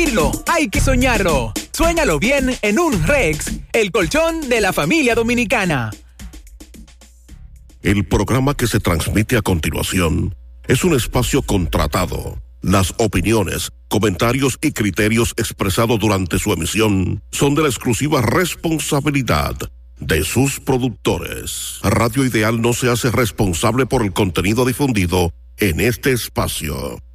Hay que soñarlo. Suéñalo bien en un Rex, el colchón de la familia dominicana. El programa que se transmite a continuación es un espacio contratado. Las opiniones, comentarios y criterios expresados durante su emisión son de la exclusiva responsabilidad de sus productores. Radio Ideal no se hace responsable por el contenido difundido en este espacio.